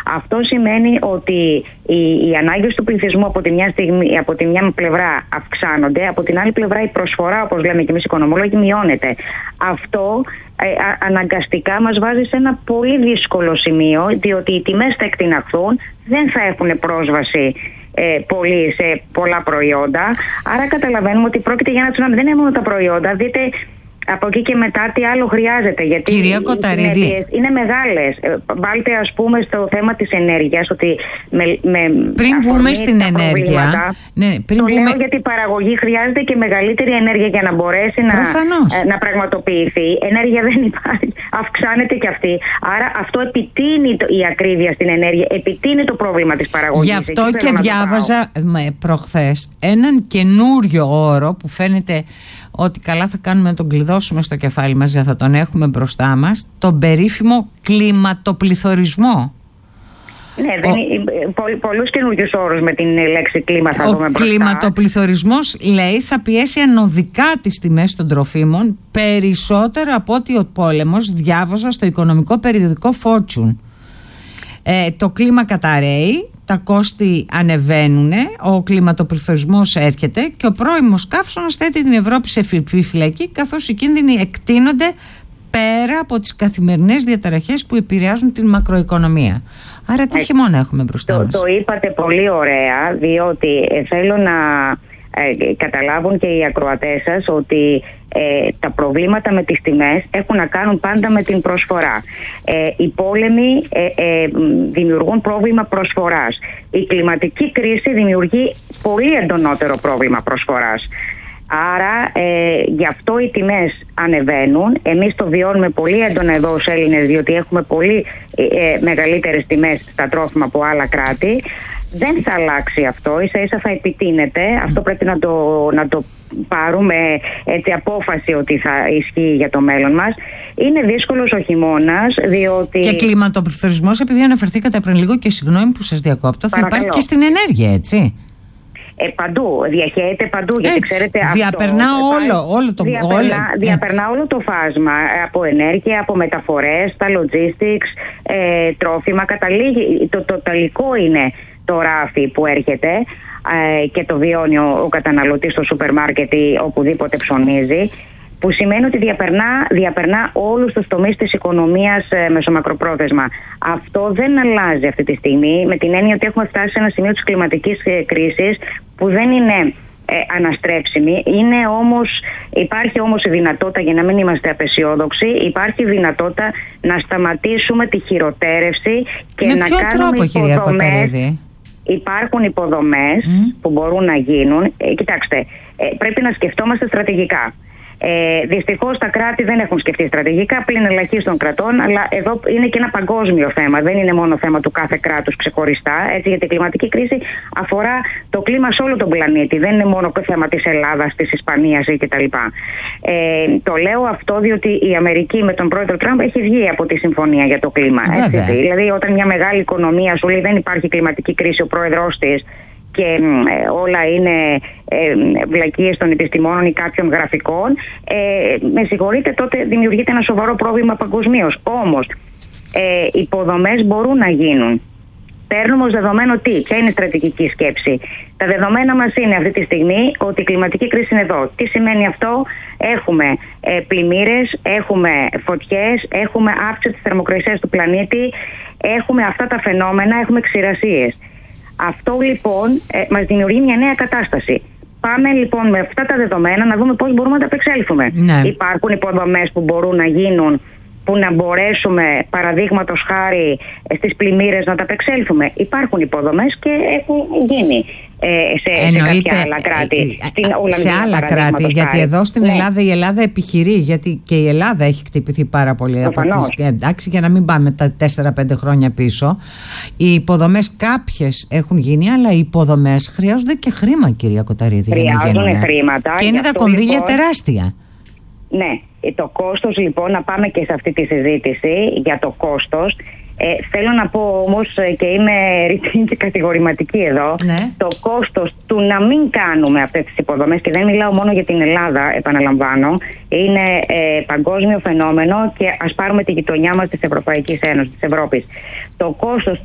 Αυτό σημαίνει ότι οι ανάγκες του πληθυσμού από τη μια πλευρά αυξάνονται, από την άλλη πλευρά η προσφορά, όπως λέμε και εμείς οι οικονομολόγοι, μειώνεται. Αυτό αναγκαστικά μας βάζει σε ένα πολύ δύσκολο σημείο, διότι οι τιμές θα εκτιναχθούν, δεν θα έχουν πρόσβαση πολύ σε πολλά προϊόντα. Άρα καταλαβαίνουμε ότι πρόκειται για ένα τσουνάμι. Δεν είναι μόνο τα προϊόντα, δείτε από εκεί και μετά τι άλλο χρειάζεται. Γιατί κυρία Κοταρίδη, είναι μεγάλες. Βάλτε ας πούμε στο θέμα της ενέργειας ότι πριν μπούμε στην ενέργεια, λέω γιατί η παραγωγή χρειάζεται και μεγαλύτερη ενέργεια για να μπορέσει να πραγματοποιηθεί. Ενέργεια δεν υπάρχει. Αυξάνεται και αυτή. Άρα αυτό επιτείνει η ακρίβεια στην ενέργεια, επιτείνει το πρόβλημα της παραγωγής. Γι' αυτό και διάβαζα προχθές έναν καινούριο όρο που φαίνεται ότι καλά θα κάνουμε να τον κλειδώσουμε στο κεφάλι μας, για θα τον έχουμε μπροστά μας, τον περίφημο κλιματοπληθωρισμό. Ναι, πολλούς καινούριους όρους με την λέξη κλίμα θα δούμε μπροστά. Ο κλιματοπληθωρισμός, λέει, θα πιέσει ανωδικά τις τιμές των τροφίμων περισσότερο από ότι ο πόλεμος, διάβαζα στο οικονομικό περιοδικό Fortune. Το κλίμα καταραίει, τα κόστη ανεβαίνουν, ο κλιματοπληθωρισμός έρχεται και ο πρώιμος καύσωνας θέτει την Ευρώπη σε φυλακή, καθώς οι κίνδυνοι εκτείνονται πέρα από τις καθημερινές διαταραχές που επηρεάζουν την μακροοικονομία. Άρα τι χειμώνα έχουμε μπροστά μας. Το είπατε πολύ ωραία, διότι θέλω να καταλάβουν και οι ακροατές σας ότι τα προβλήματα με τις τιμές έχουν να κάνουν πάντα με την προσφορά. Οι πόλεμοι δημιουργούν πρόβλημα προσφοράς. Η κλιματική κρίση δημιουργεί πολύ εντονότερο πρόβλημα προσφοράς. Άρα γι' αυτό οι τιμές ανεβαίνουν. Εμείς το βιώνουμε πολύ έντονα εδώ ως Έλληνες, διότι έχουμε πολύ μεγαλύτερες τιμές στα τρόφιμα από άλλα κράτη. Δεν θα αλλάξει αυτό, ίσα ίσα θα επιτείνεται. Αυτό πρέπει να το πάρουμε απόφαση ότι θα ισχύει για το μέλλον μας. Είναι δύσκολος ο χειμώνας, διότι... Και κλιματοπληθωρισμός, επειδή αναφερθήκατε πριν λίγο και συγγνώμη που σας διακόπτω, θα υπάρχει και στην ενέργεια, έτσι. Παντού, διαχέεται παντού, γιατί ξέρετε διαπερνά διαπερνά όλο το φάσμα, από ενέργεια, από μεταφορές, τα logistics, τρόφιμα, καταλήγει, το τελικό είναι το ράφι που έρχεται και το βιώνει ο καταναλωτής στο σούπερ μάρκετ ή οπουδήποτε ψωνίζει, που σημαίνει ότι διαπερνά όλους τους τομείς της οικονομίας μεσομακροπρόθεσμα. Αυτό δεν αλλάζει αυτή τη στιγμή, με την έννοια ότι έχουμε φτάσει σε ένα σημείο της κλιματικής κρίσης που δεν είναι αναστρέψιμη. Υπάρχει όμως η δυνατότητα, για να μην είμαστε απεσιόδοξοι, υπάρχει η δυνατότητα να σταματήσουμε τη χειροτέρευση και με να κάνουμε υποδομές. Υπάρχουν υποδομές που μπορούν να γίνουν. Κοιτάξτε, πρέπει να σκεφτόμαστε στρατηγικά. Δυστυχώς τα κράτη δεν έχουν σκεφτεί στρατηγικά, πλην ελαχίστων κρατών, αλλά εδώ είναι και ένα παγκόσμιο θέμα. Δεν είναι μόνο θέμα του κάθε κράτους ξεχωριστά. Έτσι, γιατί η κλιματική κρίση αφορά το κλίμα σε όλο τον πλανήτη. Δεν είναι μόνο το θέμα της Ελλάδας, της Ισπανίας κτλ. Το λέω αυτό διότι η Αμερική με τον πρόεδρο Τραμπ έχει βγει από τη συμφωνία για το κλίμα. Έτσι, δηλαδή, όταν μια μεγάλη οικονομία σου λέει δεν υπάρχει κλιματική κρίση, ο πρόεδρος της και όλα είναι βλακίες των επιστημόνων ή κάποιων γραφικών, με συγχωρείτε, τότε δημιουργείται ένα σοβαρό πρόβλημα παγκοσμίως. Όμως, υποδομές μπορούν να γίνουν. Παίρνουμε ως δεδομένο ποια είναι η στρατηγική σκέψη. Τα δεδομένα μας είναι αυτή τη στιγμή ότι η κλιματική κρίση είναι εδώ. Τι σημαίνει αυτό? Έχουμε πλημμύρες, έχουμε φωτιές, έχουμε αύξηση της θερμοκρασίας του πλανήτη, έχουμε αυτά τα φαινόμενα, έχουμε ξηρασίες. Αυτό λοιπόν μας δημιουργεί μια νέα κατάσταση. Πάμε λοιπόν με αυτά τα δεδομένα να δούμε πώς μπορούμε να τα απεξέλθουμε. Ναι. Υπάρχουν υποδομές που μπορούν να γίνουν, που να μπορέσουμε παραδείγματος χάρη στις πλημμύρες να τα απεξέλθουμε. Υπάρχουν υποδομές και έχουν γίνει σε κάποια άλλα κράτη. Σε άλλα κράτη, γιατί εδώ στην Ελλάδα η Ελλάδα επιχειρεί, γιατί και η Ελλάδα έχει χτυπηθεί πάρα πολύ από τις, εντάξει, για να μην πάμε τα 4-5 χρόνια πίσω. Οι υποδομές κάποιες έχουν γίνει, αλλά οι υποδομές χρειάζονται και χρήμα, κυρία Κοταρίδη. Χρειάζονται χρήματα. Και είναι τα κονδύλια τεράστια. Ναι, το κόστος λοιπόν, να πάμε και σε αυτή τη συζήτηση για το κόστος. Θέλω να πω όμως, και είμαι ρητή και κατηγορηματική εδώ, το κόστος του να μην κάνουμε αυτές τις υποδομές, και δεν μιλάω μόνο για την Ελλάδα, επαναλαμβάνω, είναι παγκόσμιο φαινόμενο, και ας πάρουμε τη γειτονιά μας της Ευρωπαϊκής Ένωσης, της Ευρώπης. Το κόστος